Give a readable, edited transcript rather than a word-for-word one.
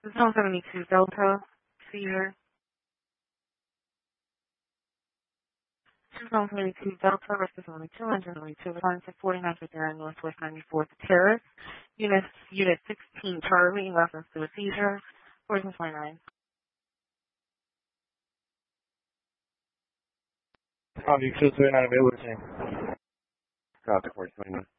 Zone 72 Delta, seizure. Zone 72 Delta, versus only 292, responding to 4959 Northwest 94th Terrace. Unit 16 Charlie, in reference to a seizure. 1429. Copy, 239 available to you. Copy, 1429.